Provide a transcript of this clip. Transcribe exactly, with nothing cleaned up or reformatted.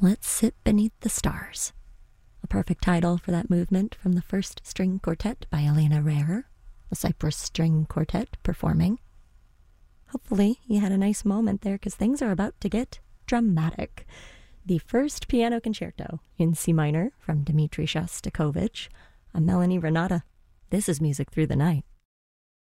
Let's Sit Beneath the Stars. A perfect title for that movement from the First String Quartet by Elena Rehrer, the Cyprus String Quartet performing. Hopefully you had a nice moment there, because things are about to get dramatic. The first piano concerto in C minor from Dmitri Shostakovich. I'm Melanie Renata. This is Music Through the Night.